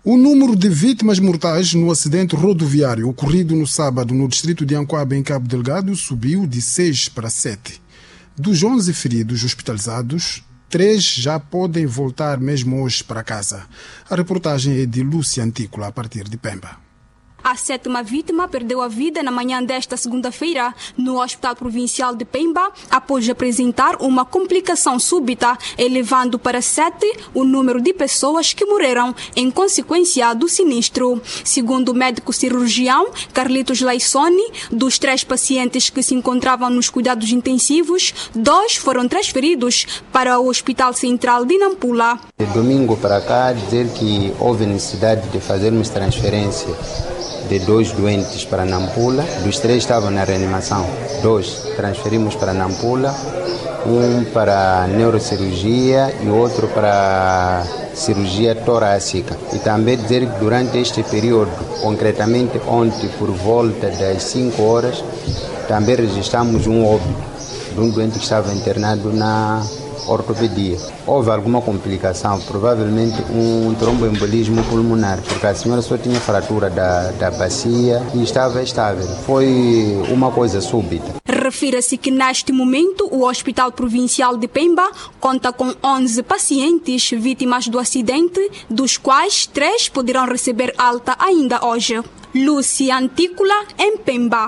O número de vítimas mortais no acidente rodoviário ocorrido no sábado no distrito de Ancoaba, em Cabo Delgado, subiu de 6 para 7. Dos 11 feridos hospitalizados, 3 já podem voltar mesmo hoje para casa. A reportagem é de Lúcia Antícola, a partir de Pemba. A 7ª vítima perdeu a vida na manhã desta segunda-feira no Hospital Provincial de Pemba após apresentar uma complicação súbita, elevando para 7 o número de pessoas que morreram em consequência do sinistro. Segundo o médico cirurgião Carlitos Laissoni, dos 3 pacientes que se encontravam nos cuidados intensivos, 2 foram transferidos para o Hospital Central de Nampula. De domingo para cá, dizer que houve necessidade de fazermos transferência de 2 doentes para Nampula. Dos 3 estavam na reanimação. 2 transferimos para Nampula, um para neurocirurgia e outro para cirurgia torácica. E também dizer que durante este período, concretamente ontem por volta das 5 horas, também registramos um óbito de um doente que estava internado na ortopedia. Houve alguma complicação, provavelmente um tromboembolismo pulmonar, porque a senhora só tinha fratura da bacia e estava estável. Foi uma coisa súbita. Refira-se que neste momento o Hospital Provincial de Pemba conta com 11 pacientes vítimas do acidente, dos quais 3 poderão receber alta ainda hoje. Lúcia Antícola, em Pemba.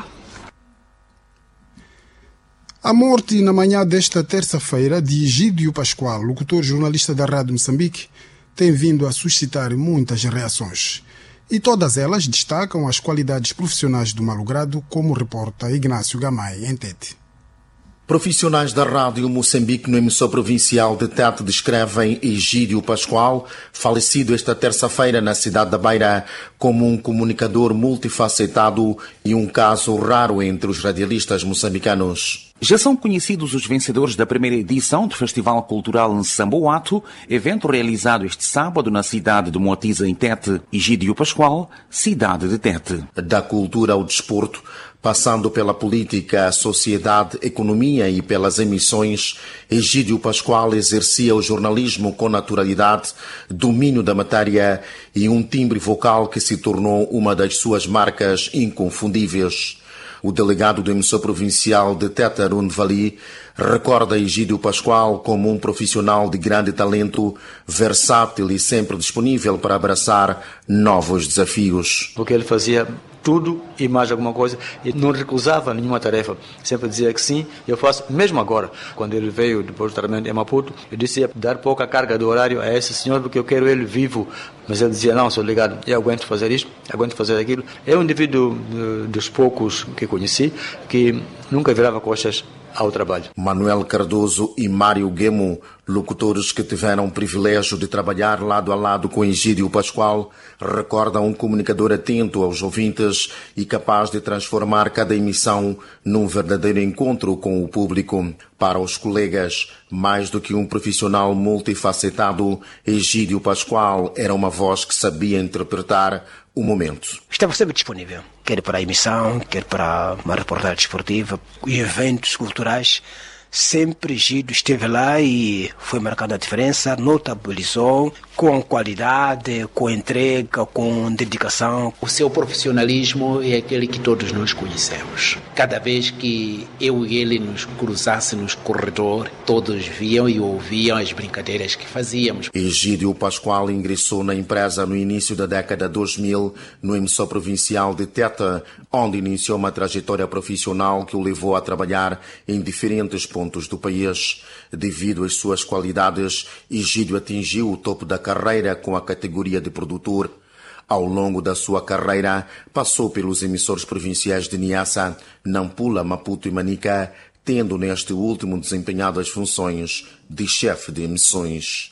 A morte na manhã desta terça-feira de Egídio Pascoal, locutor jornalista da Rádio Moçambique, tem vindo a suscitar muitas reações. E todas elas destacam as qualidades profissionais do malogrado, como reporta Ignácio Gamay, em Tete. Profissionais da Rádio Moçambique no emissor provincial de Tete descrevem Egídio Pascoal, falecido esta terça-feira na cidade da Beira, como um comunicador multifacetado e um caso raro entre os radialistas moçambicanos. Já são conhecidos os vencedores da primeira edição do Festival Cultural Nsamboato, evento realizado este sábado na cidade de Moatiza, em Tete. Egídio Pascoal, cidade de Tete. Da cultura ao desporto, passando pela política, sociedade, economia e pelas emissões, Egídio Pascoal exercia o jornalismo com naturalidade, domínio da matéria e um timbre vocal que se tornou uma das suas marcas inconfundíveis. O delegado do emissor provincial de Tete, Arun Vali, recorda Egídio Pascoal como um profissional de grande talento, versátil e sempre disponível para abraçar novos desafios. Porque ele fazia tudo e mais alguma coisa e não recusava nenhuma tarefa. Sempre dizia que sim, eu faço mesmo agora. Quando ele veio depois do tratamento em Maputo, eu disse ia dar pouca carga de horário a esse senhor porque eu quero ele vivo. Mas ele dizia, não, sou ligado, eu aguento fazer isto, aguento fazer aquilo. É um indivíduo dos poucos que conheci que nunca virava costas ao trabalho. Manuel Cardoso e Mário Guemo, locutores que tiveram o privilégio de trabalhar lado a lado com Egídio Pascoal, recordam um comunicador atento aos ouvintes e capaz de transformar cada emissão num verdadeiro encontro com o público. Para os colegas, mais do que um profissional multifacetado, Egídio Pascoal era uma voz que sabia interpretar o momento. Estava sempre disponível, quer para a emissão, quer para uma reportagem desportiva e eventos culturais. Sempre Egídio esteve lá e foi marcando a diferença, notabilizou com qualidade, com entrega, com dedicação. O seu profissionalismo é aquele que todos nós conhecemos. Cada vez que eu e ele nos cruzássemos no corredor, todos viam e ouviam as brincadeiras que fazíamos. Egídio Pascoal ingressou na empresa no início da década 2000, no emissor provincial de Tete, onde iniciou uma trajetória profissional que o levou a trabalhar em diferentes pontos do país. Devido às suas qualidades, Egídio atingiu o topo da carreira com a categoria de produtor. Ao longo da sua carreira, passou pelos emissores provinciais de Niassa, Nampula, Maputo e Manica, tendo neste último desempenhado as funções de chefe de emissões.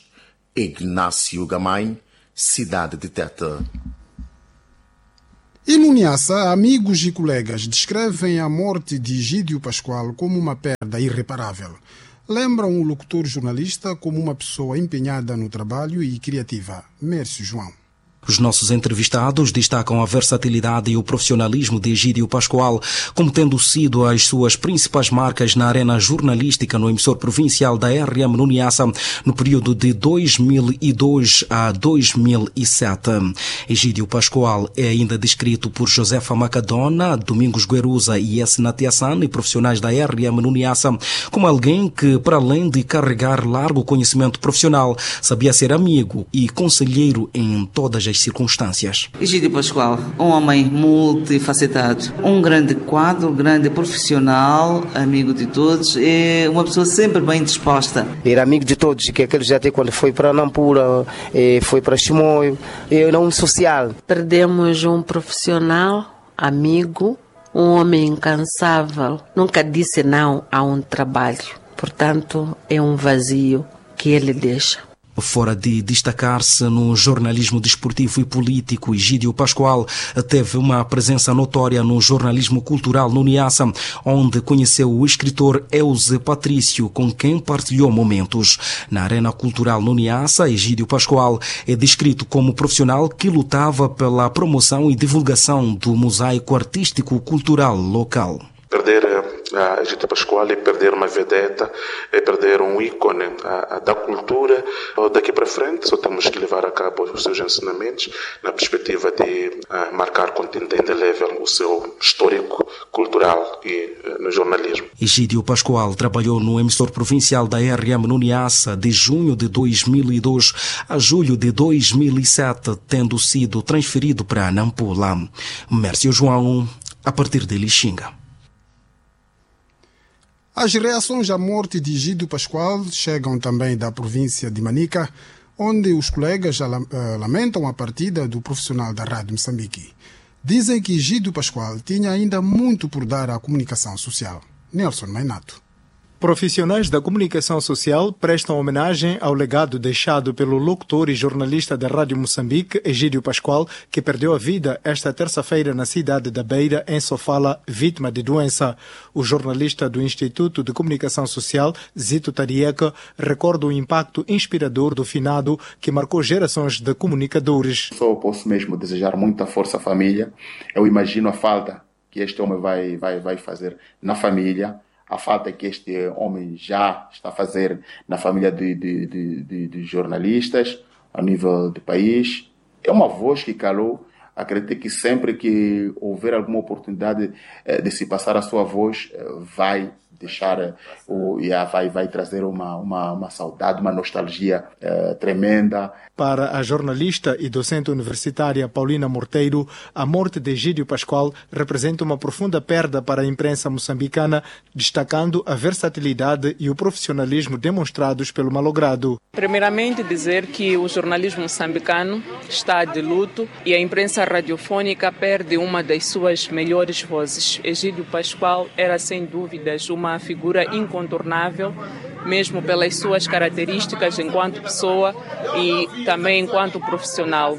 Ignácio Gamay, cidade de Tete. E no Niassa, amigos e colegas descrevem a morte de Egídio Pascoal como uma perda irreparável. Lembram o locutor jornalista como uma pessoa empenhada no trabalho e criativa. Mércio João. Os nossos entrevistados destacam a versatilidade e o profissionalismo de Egídio Pascoal como tendo sido as suas principais marcas na arena jornalística no emissor provincial da RM no Niassa no período de 2002 a 2007. Egídio Pascoal é ainda descrito por Josefa Macadona, Domingos Gueruza e Esna Tiassani, profissionais da RM no Niassa, como alguém que, para além de carregar largo conhecimento profissional, sabia ser amigo e conselheiro em todas as circunstâncias. Egídio Pascoal, um homem multifacetado, um grande quadro, grande profissional, amigo de todos, é uma pessoa sempre bem disposta. Era amigo de todos, que aquele já até quando foi para Nampula, foi para Chimoio, era um social. Perdemos um profissional, amigo, um homem incansável, nunca disse não a um trabalho, portanto é um vazio que ele deixa. Fora de destacar-se no jornalismo desportivo e político, Egídio Pascoal teve uma presença notória no jornalismo cultural no Niassa, onde conheceu o escritor Euze Patrício, com quem partilhou momentos. Na arena cultural no Niassa, Egídio Pascoal é descrito como profissional que lutava pela promoção e divulgação do mosaico artístico-cultural local. Perder a Egídio Pascoal é perder uma vedeta, é perder um ícone da cultura. Daqui para frente só temos que levar a cabo os seus ensinamentos na perspectiva de marcar com tinta indelével o seu histórico cultural e no jornalismo. Egídio Pascoal trabalhou no emissor provincial da RM no Niassa de junho de 2002 a julho de 2007, tendo sido transferido para Nampula. Mércio João, a partir de Lixinga. As reações à morte de Egídio Pascoal chegam também da província de Manica, onde os colegas lamentam a partida do profissional da Rádio Moçambique. Dizem que Egídio Pascoal tinha ainda muito por dar à comunicação social. Nelson Mainato. Profissionais da comunicação social prestam homenagem ao legado deixado pelo locutor e jornalista da Rádio Moçambique, Egídio Pascoal, que perdeu a vida esta terça-feira na cidade da Beira, em Sofala, vítima de doença. O jornalista do Instituto de Comunicação Social, Zito Tarieca, recorda o impacto inspirador do finado que marcou gerações de comunicadores. Só posso mesmo desejar muita força à família. Eu imagino a falta que este homem vai fazer na família, a falta que este homem já está a fazer na família de jornalistas, a nível do país. É uma voz que calou. Acredito que sempre que houver alguma oportunidade de se passar a sua voz, vai deixar, vai trazer uma saudade, uma nostalgia tremenda. Para a jornalista e docente universitária Paulina Morteiro, a morte de Egídio Pascoal representa uma profunda perda para a imprensa moçambicana, destacando a versatilidade e o profissionalismo demonstrados pelo malogrado. Primeiramente, dizer que o jornalismo moçambicano está de luto e a imprensa radiofônica perde uma das suas melhores vozes. Egídio Pascoal era, sem dúvidas, uma figura incontornável, mesmo pelas suas características enquanto pessoa e também enquanto profissional.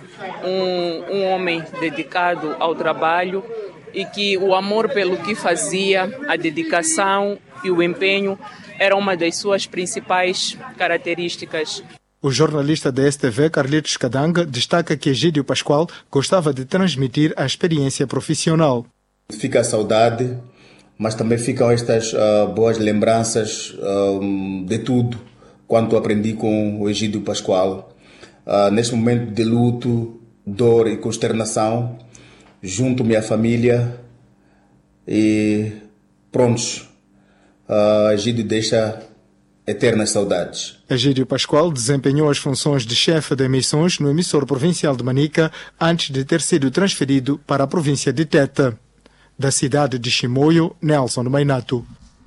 Um homem dedicado ao trabalho e que o amor pelo que fazia, a dedicação e o empenho era uma das suas principais características. O jornalista da STV, Carlitos Cadanga, destaca que Egídio Pascoal gostava de transmitir a experiência profissional. Fica a saudade, mas também ficam estas boas lembranças de tudo quanto aprendi com o Egídio Pascoal. Neste momento de luto, dor e consternação, junto-me à família e prontos. Egídio deixa eternas saudades. Egídio Pascoal desempenhou as funções de chefe de emissões no emissor provincial de Manica antes de ter sido transferido para a província de Tete. Da cidade de Chimoio, Nelson Mainato.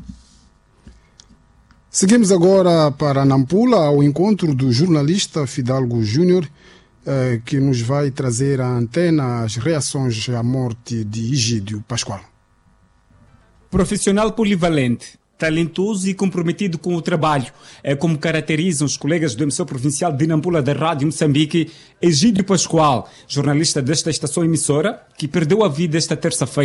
Seguimos agora para Nampula, ao encontro do jornalista Fidalgo Júnior, que nos vai trazer à antena as reações à morte de Egídio Pascoal. Profissional polivalente, talentoso e comprometido com o trabalho, é como caracterizam os colegas do emissor provincial de Nampula da Rádio Moçambique, Egídio Pascoal, jornalista desta estação emissora, que perdeu a vida esta terça-feira.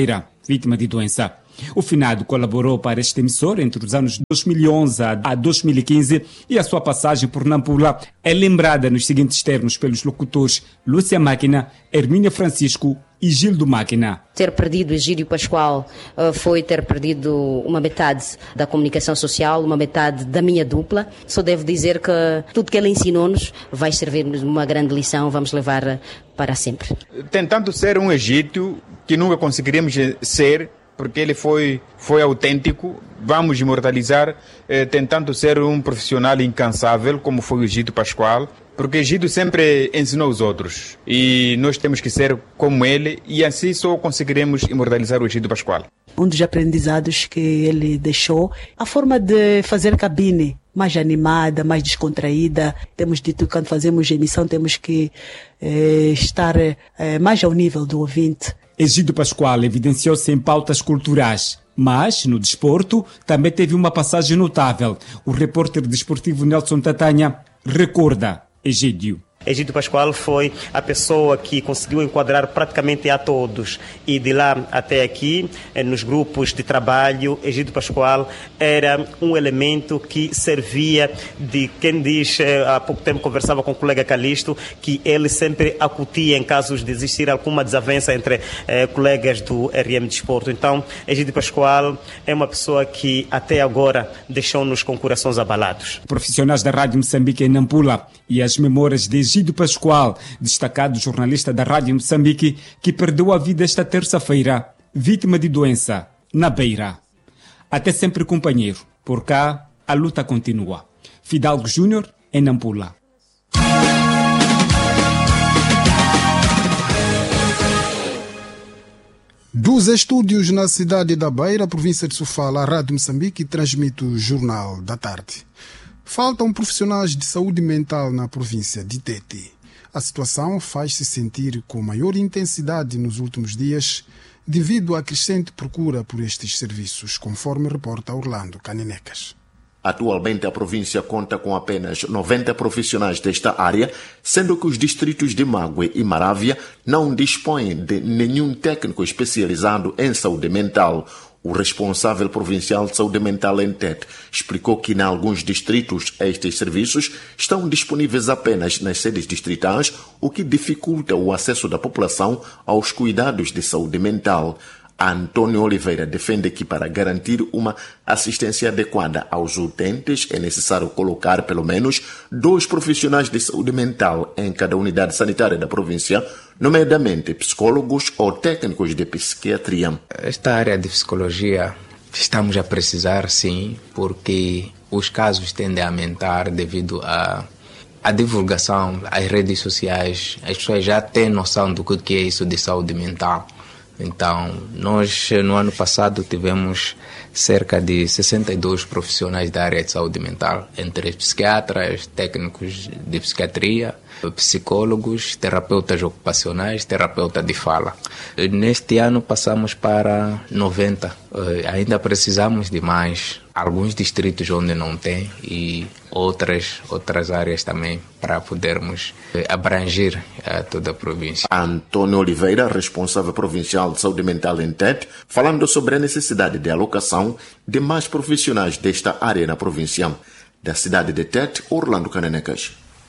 vítima de doença. O finado colaborou para este emissor entre os anos 2011 a 2015 e a sua passagem por Nampula é lembrada nos seguintes termos pelos locutores Lúcia Máquina, Hermínia Francisco e Gildo Máquina. Ter perdido Egídio Pascoal foi ter perdido uma metade da comunicação social, uma metade da minha dupla. Só devo dizer que tudo que ele ensinou-nos vai servir-nos uma grande lição, vamos levar para sempre. Tentando ser um egídio que nunca conseguiríamos ser, porque ele foi autêntico, vamos imortalizar, tentando ser um profissional incansável, como foi o Egídio Pascoal, porque Egídio sempre ensinou os outros, e nós temos que ser como ele, e assim só conseguiremos imortalizar o Egídio Pascoal. Um dos aprendizados que ele deixou, a forma de fazer cabine, mais animada, mais descontraída. Temos dito que quando fazemos emissão temos que estar mais ao nível do ouvinte. Egídio Pascoal evidenciou-se em pautas culturais, mas no desporto também teve uma passagem notável. O repórter desportivo Nelson Tatanha recorda Egídio. Egídio Pascoal foi a pessoa que conseguiu enquadrar praticamente a todos, e de lá até aqui, nos grupos de trabalho, Egídio Pascoal era um elemento que servia de, quem diz, há pouco tempo conversava com o colega Calixto, que ele sempre acutia em casos de existir alguma desavença entre colegas do RM Desporto. Então, Egídio Pascoal é uma pessoa que até agora deixou-nos com corações abalados. Profissionais da Rádio Moçambique em Nampula e as memórias de Egídio Pascoal, destacado jornalista da Rádio Moçambique, que perdeu a vida esta terça-feira, vítima de doença, na Beira. Até sempre, companheiro. Por cá, a luta continua. Fidalgo Júnior, em Nampula. Dos estúdios na cidade da Beira, província de Sofala, a Rádio Moçambique transmite o Jornal da Tarde. Faltam profissionais de saúde mental na província de Tete. A situação faz-se sentir com maior intensidade nos últimos dias devido à crescente procura por estes serviços, conforme reporta Orlando Caninecas. Atualmente, a província conta com apenas 90 profissionais desta área, sendo que os distritos de Mague e Marávia não dispõem de nenhum técnico especializado em saúde mental. O responsável provincial de saúde mental em Tete explicou que, em alguns distritos, estes serviços estão disponíveis apenas nas sedes distritais, o que dificulta o acesso da população aos cuidados de saúde mental. Antônio Oliveira defende que, para garantir uma assistência adequada aos utentes, é necessário colocar pelo menos 2 profissionais de saúde mental em cada unidade sanitária da província, nomeadamente psicólogos ou técnicos de psiquiatria. Esta área de psicologia estamos a precisar, sim, porque os casos tendem a aumentar devido à divulgação, às redes sociais. As pessoas já têm noção do que é isso de saúde mental. Então, nós no ano passado tivemos cerca de 62 profissionais da área de saúde mental, entre psiquiatras, técnicos de psiquiatria, psicólogos, terapeutas ocupacionais, terapeuta de fala. Neste ano passamos para 90. Ainda precisamos de mais. Alguns distritos onde não tem e outras áreas também para podermos abranger toda a província. Antônio Oliveira, responsável provincial de saúde mental em Tete, falando sobre a necessidade de alocação de mais profissionais desta área na província. Da cidade de Tete, Orlando Cananecas.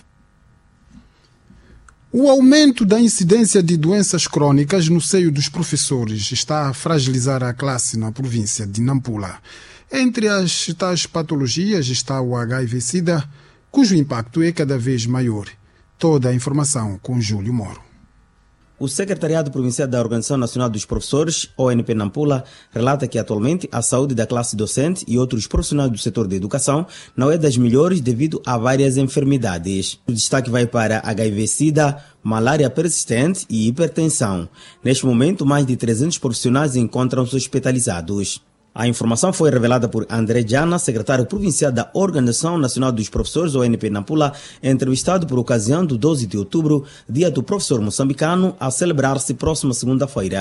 O aumento da incidência de doenças crônicas no seio dos professores está a fragilizar a classe na província de Nampula. Entre as tais patologias está o HIV-Sida, cujo impacto é cada vez maior. Toda a informação com Júlio Moro. O Secretariado Provincial da Organização Nacional dos Professores, ONP Nampula, relata que atualmente a saúde da classe docente e outros profissionais do setor da educação não é das melhores devido a várias enfermidades. O destaque vai para HIV-Sida, malária persistente e hipertensão. Neste momento, mais de 300 profissionais encontram-se hospitalizados. A informação foi revelada por André Jana, secretário provincial da Organização Nacional dos Professores, ONP Nampula, entrevistado por ocasião do 12 de outubro, dia do professor moçambicano, a celebrar-se próxima segunda-feira.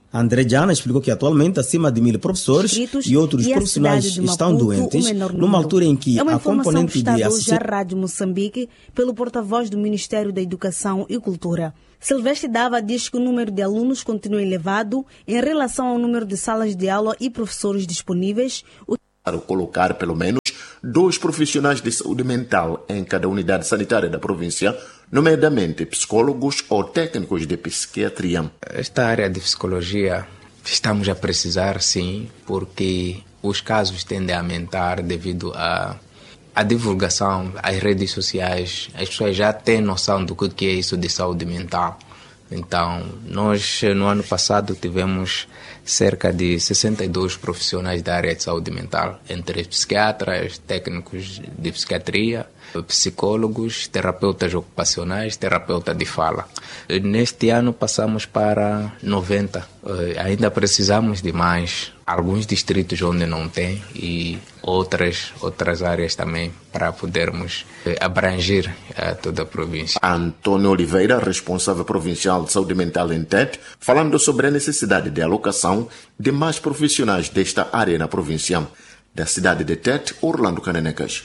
André Jana explicou que atualmente acima de 1.000 professores e outros profissionais estão doentes, numa altura em que a componente de assistência... à Rádio Moçambique pelo porta-voz do Ministério da Educação e Cultura. Silvestre Dava diz que o número de alunos continua elevado em relação ao número de salas de aula e professores disponíveis. Para colocar pelo menos 2 profissionais de saúde mental em cada unidade sanitária da província, nomeadamente psicólogos ou técnicos de psiquiatria. Esta área de psicologia estamos a precisar, sim, porque os casos tendem a aumentar devido à divulgação, às redes sociais. As pessoas já têm noção do que é isso de saúde mental. Então, nós no ano passado tivemos cerca de 62 profissionais da área de saúde mental, entre psiquiatras, técnicos de psiquiatria, psicólogos, terapeutas ocupacionais, terapeuta de fala. Neste ano passamos para 90. Ainda precisamos de mais. Alguns distritos onde não tem e outras áreas também para podermos abranger toda a província. Antônio Oliveira, responsável provincial de saúde mental em Tete, falando sobre a necessidade de alocação de mais profissionais desta área na província. Da cidade de Tete, Orlando Canenecas.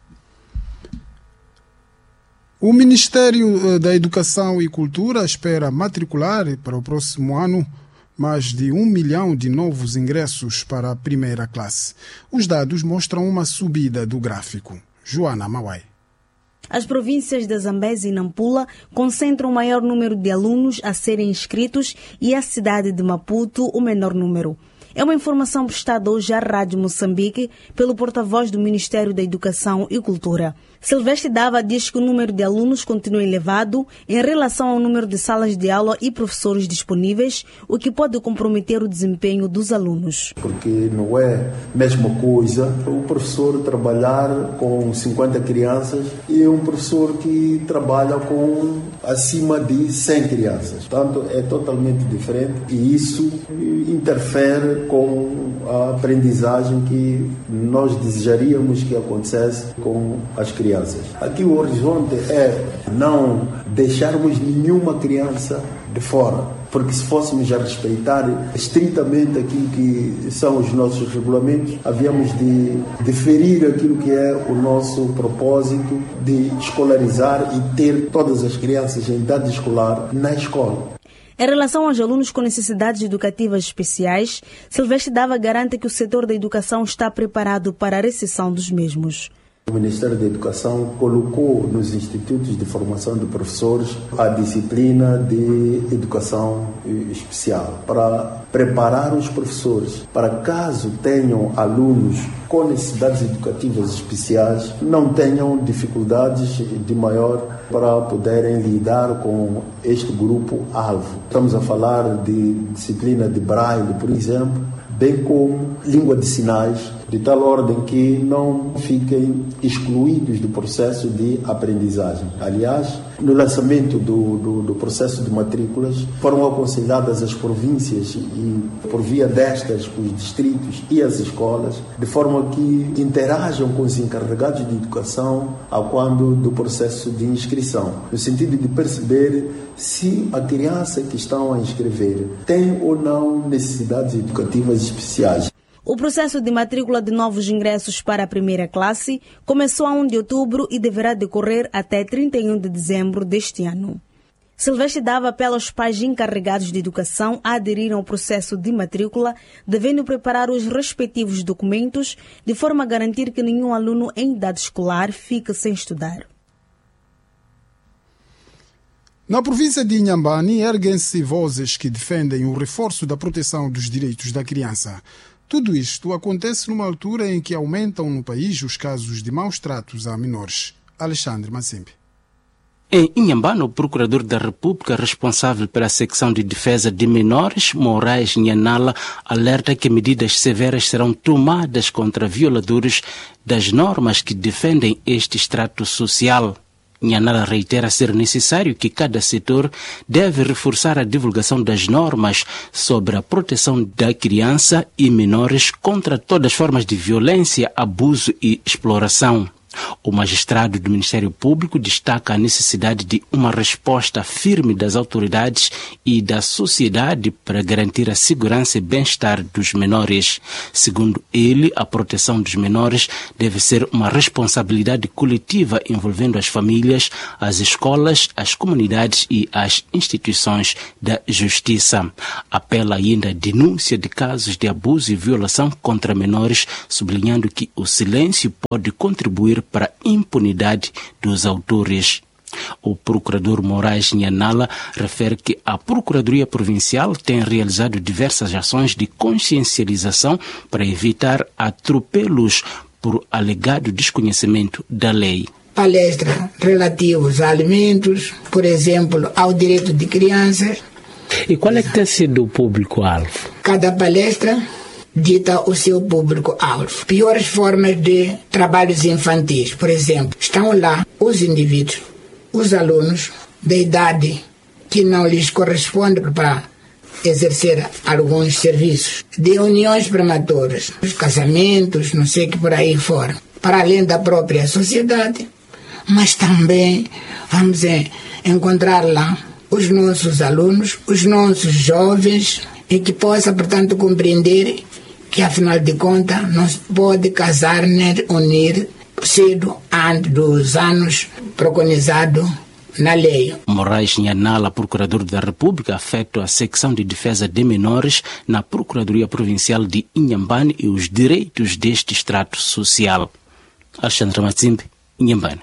O Ministério da Educação e Cultura espera matricular para o próximo ano mais de 1 milhão de novos ingressos para a primeira classe. Os dados mostram uma subida do gráfico. Joana Mauai. As províncias da Zambésia e Nampula concentram o maior número de alunos a serem inscritos e a cidade de Maputo o menor número. É uma informação prestada hoje à Rádio Moçambique pelo porta-voz do Ministério da Educação e Cultura. Silvestre Dava diz que o número de alunos continua elevado em relação ao número de salas de aula e professores disponíveis, o que pode comprometer o desempenho dos alunos. Porque não é a mesma coisa o professor trabalhar com 50 crianças e um professor que trabalha com acima de 100 crianças. Portanto, é totalmente diferente e isso interfere com a aprendizagem que nós desejaríamos que acontecesse com as crianças. Aqui o horizonte é não deixarmos nenhuma criança de fora, porque se fôssemos a respeitar estritamente aquilo que são os nossos regulamentos, havíamos de ferir aquilo que é o nosso propósito de escolarizar e ter todas as crianças em idade escolar na escola. Em relação aos alunos com necessidades educativas especiais, Silvestre Dava garante que o setor da educação está preparado para a recepção dos mesmos. O Ministério da Educação colocou nos institutos de formação de professores a disciplina de educação especial para preparar os professores para caso tenham alunos com necessidades educativas especiais, não tenham dificuldades de maior para poderem lidar com este grupo-alvo. Estamos a falar de disciplina de Braille, por exemplo, bem como língua de sinais, de tal ordem que não fiquem excluídos do processo de aprendizagem. Aliás, no lançamento do processo de matrículas, foram aconselhadas as províncias e, por via destas, os distritos e as escolas, de forma que interajam com os encarregados de educação ao quando do processo de inscrição, no sentido de perceber se a criança que estão a inscrever tem ou não necessidades educativas especiais. O processo de matrícula de novos ingressos para a primeira classe começou a 1 de outubro e deverá decorrer até 31 de dezembro deste ano. Silvestre Dava apela aos pais encarregados de educação a aderir ao processo de matrícula, devendo preparar os respectivos documentos, de forma a garantir que nenhum aluno em idade escolar fique sem estudar. Na província de Inhambane, erguem-se vozes que defendem o reforço da proteção dos direitos da criança. Tudo isto acontece numa altura em que aumentam no país os casos de maus tratos a menores. Alexandre Massimbi. Em Inhambane, o procurador da República responsável pela secção de defesa de menores, Moraes Nhanala, alerta que medidas severas serão tomadas contra violadores das normas que defendem este extrato social. Nhanala reitera ser necessário que cada setor deve reforçar a divulgação das normas sobre a proteção da criança e menores contra todas as formas de violência, abuso e exploração. O magistrado do Ministério Público destaca a necessidade de uma resposta firme das autoridades e da sociedade para garantir a segurança e bem-estar dos menores. Segundo ele, a proteção dos menores deve ser uma responsabilidade coletiva envolvendo as famílias, as escolas, as comunidades e as instituições da justiça. Apela ainda à denúncia de casos de abuso e violação contra menores, sublinhando que o silêncio pode contribuir para a impunidade dos autores. O procurador Moraes Nhanala refere que a Procuradoria Provincial tem realizado diversas ações de consciencialização para evitar atropelos por alegado desconhecimento da lei. Palestras relativas a alimentos, por exemplo, ao direito de crianças. E qual é que tem sido o público-alvo? Cada palestra dita o seu público-alvo. Piores formas de trabalhos infantis, por exemplo, estão lá os indivíduos, os alunos da idade que não lhes corresponde para exercer alguns serviços, de uniões prematuras, os casamentos, não sei que por aí fora, para além da própria sociedade, mas também vamos encontrar lá os nossos alunos, os nossos jovens, e que possa, portanto, compreender que, afinal de contas, não se pode casar nem unir cedo antes dos anos preconizados na lei. Moraes Nhanala, procurador da República, afeto à secção de defesa de menores na Procuradoria Provincial de Inhambane e os direitos deste extrato social. Alexandre Matsimbe, Inhambane.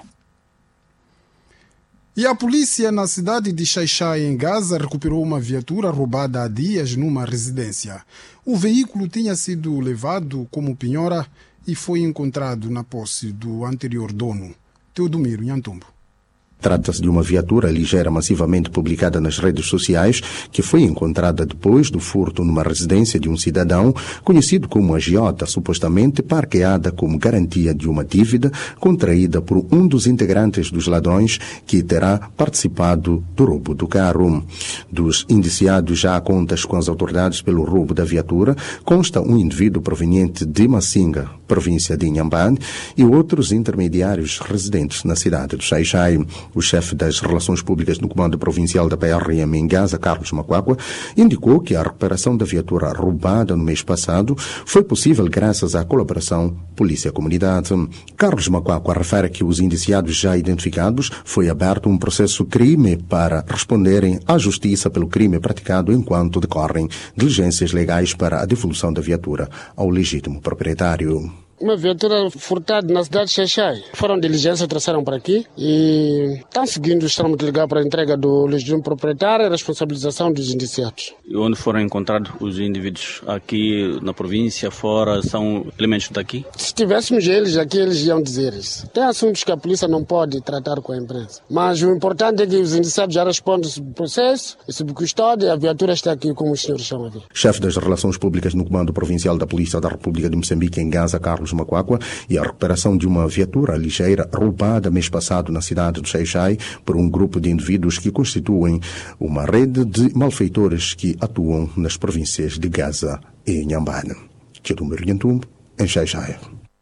E a polícia na cidade de Xai-Xai, em Gaza, recuperou uma viatura roubada há dias numa residência. O veículo tinha sido levado como penhora e foi encontrado na posse do anterior dono, Teodomiro Nhantumbo. Trata-se de uma viatura ligeira massivamente publicada nas redes sociais que foi encontrada depois do furto numa residência de um cidadão conhecido como agiota, supostamente parqueada como garantia de uma dívida contraída por um dos integrantes dos ladrões que terá participado do roubo do carro. Dos indiciados já a contas com as autoridades pelo roubo da viatura consta um indivíduo proveniente de Massinga, província de Inhambane, e outros intermediários residentes na cidade de Xai-Xai. O chefe das Relações Públicas no Comando Provincial da PRM em Gaza, Carlos Macuacua, indicou que a recuperação da viatura roubada no mês passado foi possível graças à colaboração Polícia-Comunidade. Carlos Macuacua refere que os indiciados já identificados foi aberto um processo crime para responderem à justiça pelo crime praticado enquanto decorrem diligências legais para a devolução da viatura ao legítimo proprietário. Uma viatura furtada na cidade de Xai-Xai. Foram diligência, trouxeram para aqui e estão seguindo os trâmites legais para a entrega do legítimo proprietário e responsabilização dos indiciados. E onde foram encontrados os indivíduos? Aqui na província, fora, são elementos daqui? Se tivéssemos eles aqui, eles iam dizer isso. Tem assuntos que a polícia não pode tratar com a imprensa. Mas o importante é que os indiciados já respondem sob processo e sob custódia, e a viatura está aqui como os senhores estão a ver. Chefe das Relações Públicas no Comando Provincial da Polícia da República de Moçambique em Gaza, Carlos Macuacua, e a recuperação de uma viatura ligeira roubada mês passado na cidade de Xai-Xai por um grupo de indivíduos que constituem uma rede de malfeitores que atuam nas províncias de Gaza e Inhambane. Teodomiro Nhantumbo, em Xai-Xai.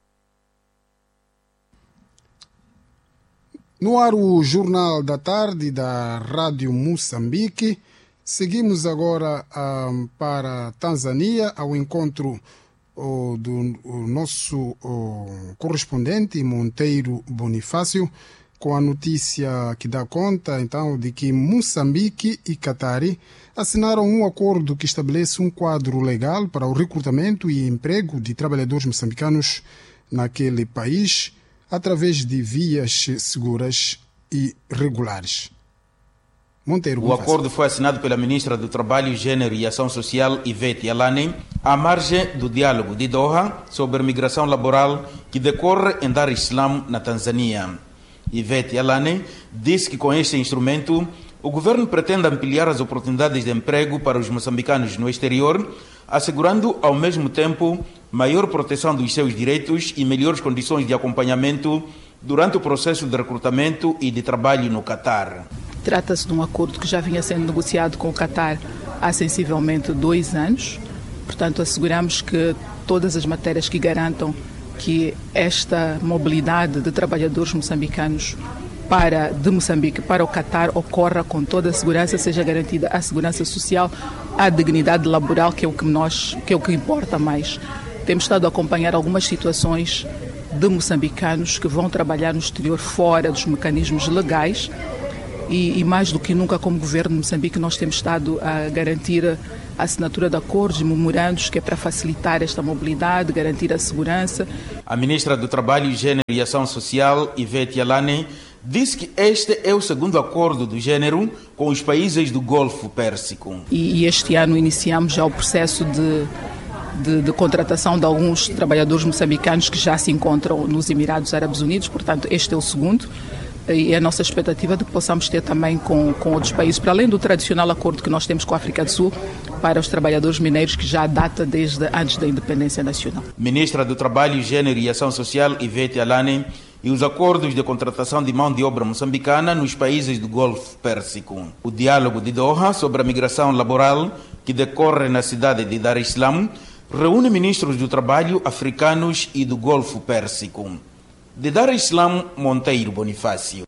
No ar, o Jornal da Tarde da Rádio Moçambique. Seguimos agora para a Tanzânia, ao encontro do nosso correspondente Monteiro Bonifácio, com a notícia que dá conta então de que Moçambique e Catari assinaram um acordo que estabelece um quadro legal para o recrutamento e emprego de trabalhadores moçambicanos naquele país através de vias seguras e regulares. Monteiro, o acordo foi assinado pela ministra do Trabalho, Gênero e Ação Social, Ivete Yalane, à margem do diálogo de Doha sobre migração laboral que decorre em Dar es Salaam, na Tanzânia. Ivete Yalane disse que com este instrumento o governo pretende ampliar as oportunidades de emprego para os moçambicanos no exterior, assegurando ao mesmo tempo maior proteção dos seus direitos e melhores condições de acompanhamento durante o processo de recrutamento e de trabalho no Catar. Trata-se de um acordo que já vinha sendo negociado com o Catar há sensivelmente 2 anos. Portanto, asseguramos que todas as matérias que garantam que esta mobilidade de trabalhadores moçambicanos de Moçambique para o Catar ocorra com toda a segurança, seja garantida a segurança social, a dignidade laboral, que é o que importa mais. Temos estado a acompanhar algumas situações de moçambicanos que vão trabalhar no exterior fora dos mecanismos legais e mais do que nunca, como governo de Moçambique, nós temos estado a garantir a assinatura de acordos e memorandos que é para facilitar esta mobilidade, garantir a segurança. A ministra do Trabalho, Gênero e Ação Social, Ivete Yalane, disse que este é o segundo acordo do género com os países do Golfo Pérsico. E este ano iniciamos já o processo de contratação de alguns trabalhadores moçambicanos que já se encontram nos Emirados Árabes Unidos, portanto este é o segundo. E a nossa expectativa de que possamos ter também com outros países, para além do tradicional acordo que nós temos com a África do Sul, para os trabalhadores mineiros, que já data desde antes da independência nacional. Ministra do Trabalho, Gênero e Ação Social, Ivete Yalane, e os acordos de contratação de mão de obra moçambicana nos países do Golfo Pérsico. O diálogo de Doha sobre a migração laboral, que decorre na cidade de Dar es Salaam, reúne ministros do trabalho africanos e do Golfo Pérsico. De Dar es Salaam, Monteiro Bonifácio.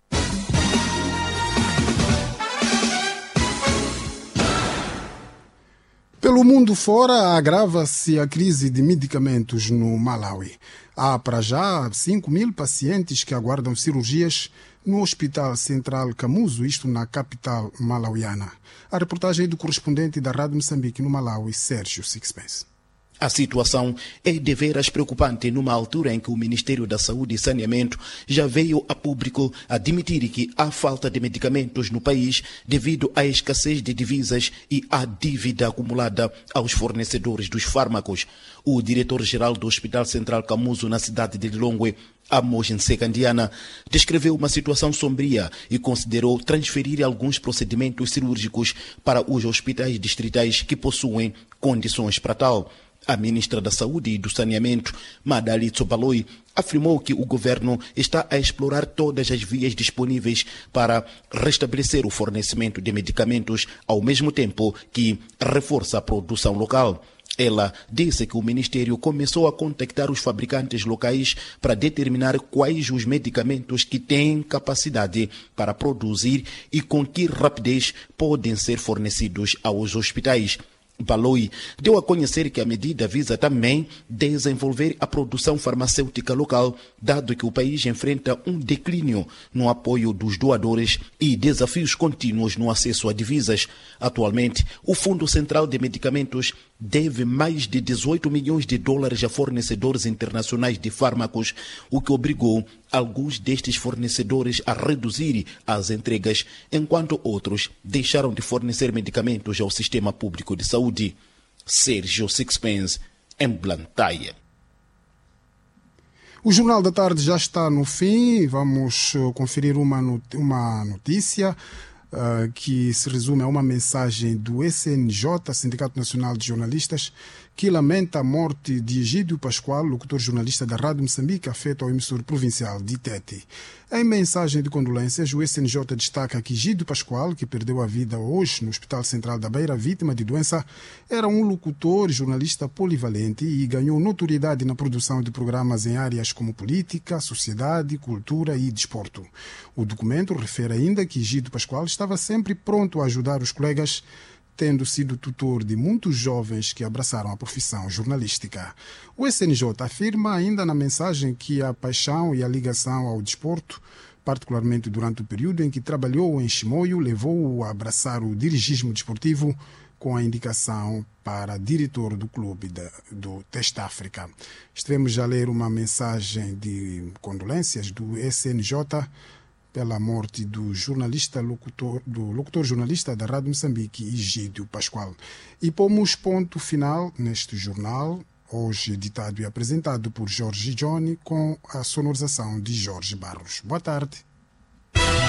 Pelo mundo fora, agrava-se a crise de medicamentos no Malawi. Há para já 5.000 pacientes que aguardam cirurgias no Hospital Central Camuso, isto na capital malauiana. A reportagem do correspondente da Rádio Moçambique no Malawi, Sérgio Sixpence. A situação é deveras preocupante numa altura em que o Ministério da Saúde e Saneamento já veio a público admitir que há falta de medicamentos no país devido à escassez de divisas e à dívida acumulada aos fornecedores dos fármacos. O diretor-geral do Hospital Central Camuso, na cidade de Lilongwe, Amos Nsekandiana, descreveu uma situação sombria e considerou transferir alguns procedimentos cirúrgicos para os hospitais distritais que possuem condições para tal. A ministra da Saúde e do Saneamento, Madali Tsobaloi, afirmou que o governo está a explorar todas as vias disponíveis para restabelecer o fornecimento de medicamentos, ao mesmo tempo que reforça a produção local. Ela disse que o Ministério começou a contactar os fabricantes locais para determinar quais os medicamentos que têm capacidade para produzir e com que rapidez podem ser fornecidos aos hospitais. Baloi deu a conhecer que a medida visa também desenvolver a produção farmacêutica local, dado que o país enfrenta um declínio no apoio dos doadores e desafios contínuos no acesso a divisas. Atualmente, o Fundo Central de Medicamentos deve mais de 18 milhões de dólares a fornecedores internacionais de fármacos, o que obrigou alguns destes fornecedores a reduzir as entregas, enquanto outros deixaram de fornecer medicamentos ao sistema público de saúde. Sérgio Sixpence, em Blantyre. O Jornal da Tarde já está no fim. Vamos conferir uma notícia que se resume a uma mensagem do SNJ, Sindicato Nacional de Jornalistas, que lamenta a morte de Egídio Pascoal, locutor jornalista da Rádio Moçambique, afeto ao emissor provincial de Tete. Em mensagem de condolências, o SNJ destaca que Egídio Pascoal, que perdeu a vida hoje no Hospital Central da Beira, vítima de doença, era um locutor e jornalista polivalente e ganhou notoriedade na produção de programas em áreas como política, sociedade, cultura e desporto. O documento refere ainda que Egídio Pascoal estava sempre pronto a ajudar os colegas, tendo sido tutor de muitos jovens que abraçaram a profissão jornalística. O SNJ afirma ainda na mensagem que a paixão e a ligação ao desporto, particularmente durante o período em que trabalhou em Chimoio, levou-o a abraçar o dirigismo desportivo com a indicação para diretor do clube do Teste África. Estivemos a ler uma mensagem de condolências do SNJ pela morte do locutor jornalista da Rádio Moçambique, Egídio Pascoal. E pomos ponto final neste jornal, hoje editado e apresentado por Jorge Johnny, com a sonorização de Jorge Barros. Boa tarde.